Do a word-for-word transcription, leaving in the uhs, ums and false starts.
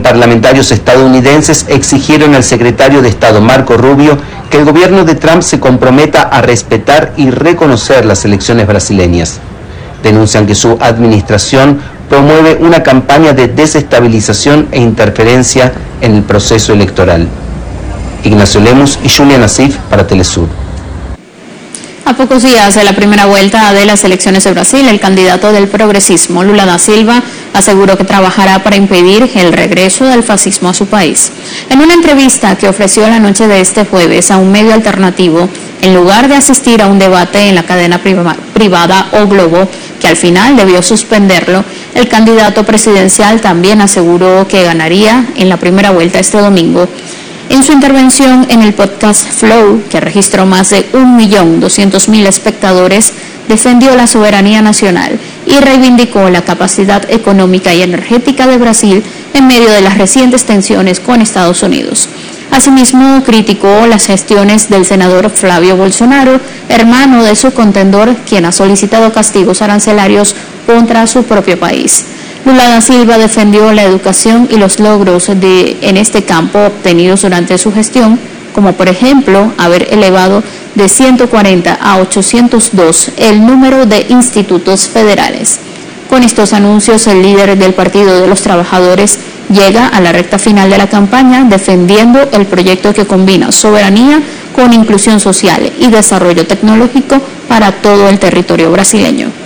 parlamentarios estadounidenses exigieron al secretario de Estado Marco Rubio que el gobierno de Trump se comprometa a respetar y reconocer las elecciones brasileñas. Denuncian que su administración promueve una campaña de desestabilización e interferencia en el proceso electoral. Ignacio Lemus y Julia Nassif para Telesur. A pocos días de la primera vuelta de las elecciones de Brasil, el candidato del progresismo, Lula da Silva, aseguró que trabajará para impedir el regreso del fascismo a su país. En una entrevista que ofreció la noche de este jueves a un medio alternativo, en lugar de asistir a un debate en la cadena privada O Globo, que al final debió suspenderlo, el candidato presidencial también aseguró que ganaría en la primera vuelta este domingo. En su intervención en el podcast Flow, que registró más de un millón doscientos mil espectadores, defendió la soberanía nacional y reivindicó la capacidad económica y energética de Brasil en medio de las recientes tensiones con Estados Unidos. Asimismo, criticó las gestiones del senador Flavio Bolsonaro, hermano de su contendor, quien ha solicitado castigos arancelarios contra su propio país. Lula da Silva defendió la educación y los logros de, en este campo obtenidos durante su gestión, como por ejemplo haber elevado de ciento cuarenta a ochocientos dos el número de institutos federales. Con estos anuncios, el líder del Partido de los Trabajadores llega a la recta final de la campaña defendiendo el proyecto que combina soberanía con inclusión social y desarrollo tecnológico para todo el territorio brasileño.